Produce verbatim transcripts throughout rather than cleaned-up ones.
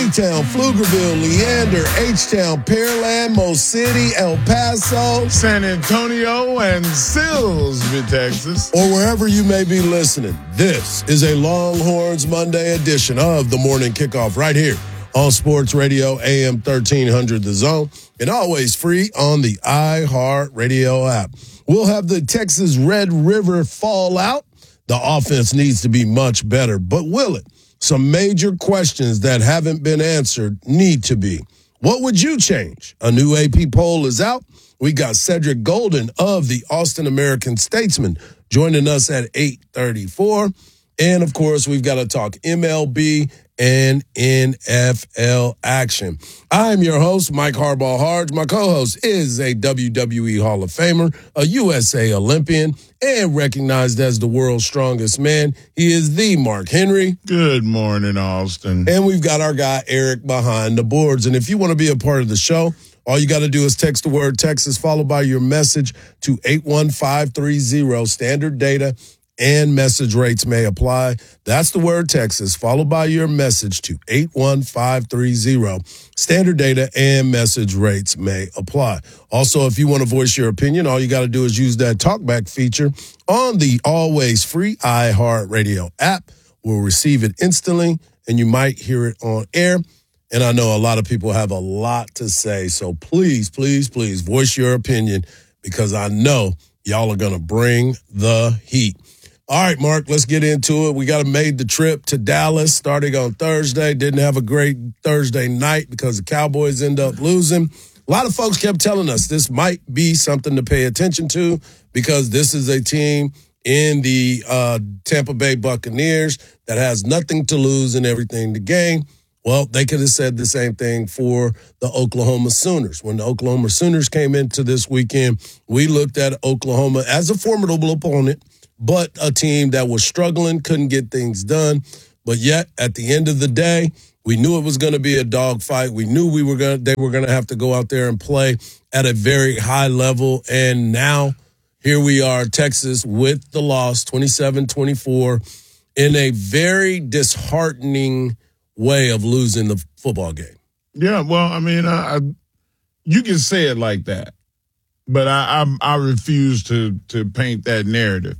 B-Town, Pflugerville, Leander, H-Town, Pearland, Mo City, El Paso, San Antonio, and Silsbee, Texas. Or wherever you may be listening. This is a Longhorns Monday edition of the Morning Kickoff right here on Sports Radio A M thirteen hundred The Zone, and always free on the iHeartRadio app. We'll have the Texas Red River fallout. The offense needs to be much better, but will it? Some major questions that haven't been answered need to be. What would you change? A new A P poll is out. We got Cedric Golden of the Austin American-Statesman joining us at eight thirty-four. And, of course, we've got to talk M L B and N F L action. I'm your host, Mike Harbaugh Harge. My co-host is a W W E Hall of Famer, a U S A Olympian, and recognized as the world's strongest man. He is the Mark Henry. Good morning, Austin. And we've got our guy, Eric, behind the boards. And if you want to be a part of the show, all you got to do is text the word Texas, followed by your message to eight one five three zero, standard data, and message rates may apply. That's the word Texas, followed by your message to eight one five three zero. Standard data and message rates may apply. Also, if you want to voice your opinion, all you got to do is use that talkback feature on the always free iHeartRadio app. We'll receive it instantly, and you might hear it on air. And I know a lot of people have a lot to say, so please, please, please voice your opinion, because I know y'all are going to bring the heat. All right, Mark, let's get into it. We got to made the trip to Dallas starting on Thursday. Didn't have a great Thursday night because the Cowboys end up losing. A lot of folks kept telling us this might be something to pay attention to, because this is a team in the uh, Tampa Bay Buccaneers that has nothing to lose and everything to gain. Well, they could have said the same thing for the Oklahoma Sooners. When the Oklahoma Sooners came into this weekend, we looked at Oklahoma as a formidable opponent, but a team that was struggling, couldn't get things done. But yet, at the end of the day, we knew it was going to be a dogfight. We knew we were going they were going to have to go out there and play at a very high level. And now, here we are, Texas with the loss, twenty-seven twenty-four, in a very disheartening way of losing the football game. Yeah, well, I mean, I, I, you can say it like that, but I, I, I refuse to to paint that narrative.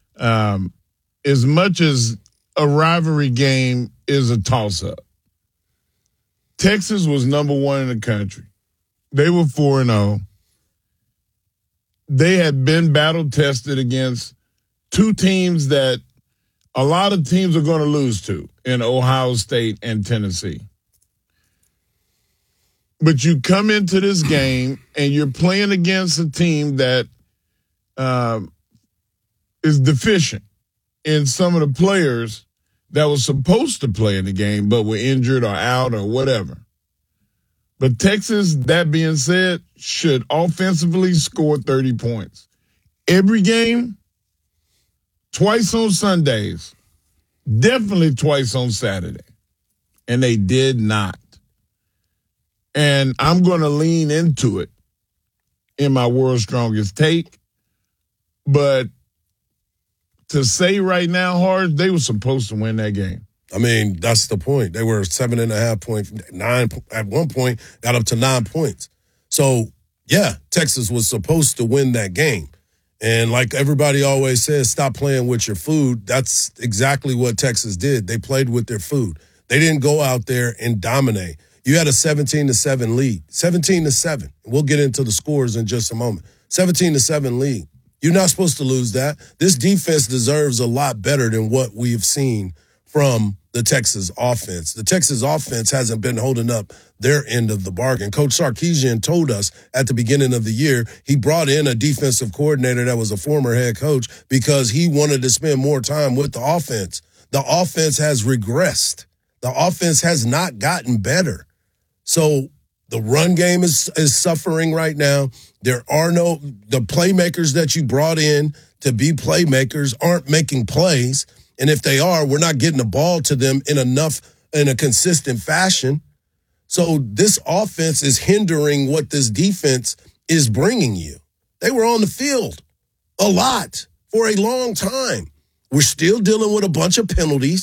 Um, as much as a rivalry game is a toss-up, Texas was number one in the country. They were four and oh. They had been battle-tested against two teams that a lot of teams are going to lose to in Ohio State and Tennessee. But you come into this game and you're playing against a team that um, is deficient in some of the players that were supposed to play in the game but were injured or out or whatever. But Texas, that being said, should offensively score thirty points. Every game, twice on Sundays, definitely twice on Saturday. And they did not. And I'm going to lean into it in my World's Strongest Take. But to say right now, Hard, they were supposed to win that game. I mean, that's the point. They were seven and a half point, nine at one point, got up to nine points. So, yeah, Texas was supposed to win that game. And like everybody always says, stop playing with your food. That's exactly what Texas did. They played with their food. They didn't go out there and dominate. You had a seventeen to seven lead. seventeen to seven. We'll get into the scores in just a moment. seventeen to seven lead. You're not supposed to lose that. This defense deserves a lot better than what we've seen from the Texas offense. The Texas offense hasn't been holding up their end of the bargain. Coach Sarkisian told us at the beginning of the year he brought in a defensive coordinator that was a former head coach because he wanted to spend more time with the offense. The offense has regressed. The offense has not gotten better. So the run game is, is suffering right now. There are no – the playmakers that you brought in to be playmakers aren't making plays. And if they are, we're not getting the ball to them in enough, in a consistent fashion. So this offense is hindering what this defense is bringing you. They were on the field a lot for a long time. We're still dealing with a bunch of penalties.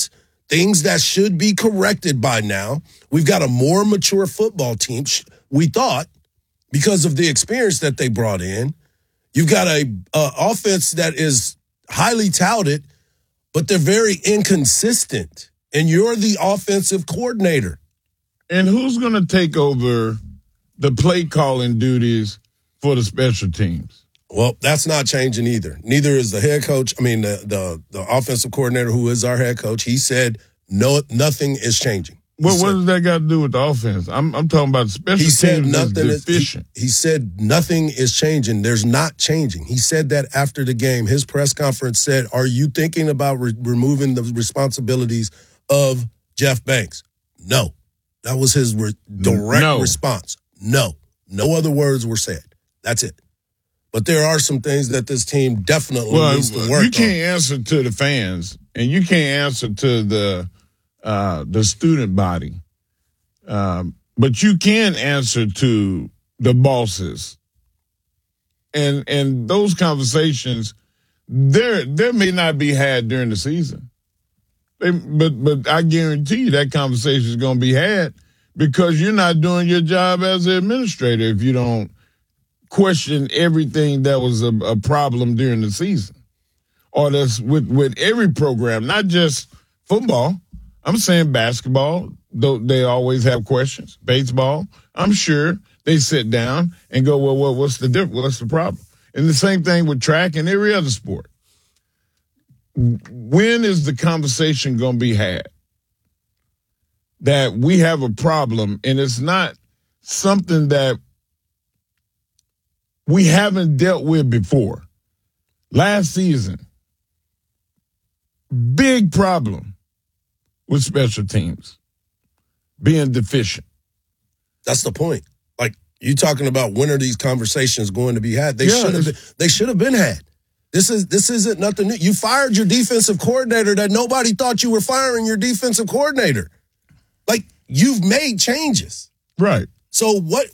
things that should be corrected by now. We've got a more mature football team, we thought, because of the experience that they brought in. You've got a, a offense that is highly touted, but they're very inconsistent. And you're the offensive coordinator. And who's going to take over the play calling duties for the special teams? Well, that's not changing either. Neither is the head coach. I mean, the the, the offensive coordinator, who is our head coach. He said no, nothing is changing. Well, said, what does that got to do with the offense? I'm I'm talking about special he teams. Said nothing is deficient. Is, he, he said nothing is changing. There's not changing. He said that after the game. His press conference said, "Are you thinking about re- removing the responsibilities of Jeff Banks?" No. That was his re- direct no. response. No. No other words were said. That's it. But there are some things that this team definitely well, needs to work on. You can't on. answer to the fans, and you can't answer to the uh, the student body, um, but you can answer to the bosses. And and those conversations, there there may not be had during the season, they, but but I guarantee you that conversation is going to be had because you're not doing your job as an administrator if you don't question everything that was a, a problem during the season, or that's with, with every program, not just football. I'm saying basketball, though they always have questions. Baseball, I'm sure they sit down and go, well, well what's the difference? What's the problem? And the same thing with track and every other sport. When is the conversation going to be had that we have a problem and it's not something that we haven't dealt with before? Last season, big problem with special teams being deficient. That's the point. Like, you talking about when are these conversations going to be had? They yeah, should have been, they should have been had. This is this isn't nothing new. You fired your defensive coordinator that nobody thought you were firing your defensive coordinator. Like, you've made changes. Right. So what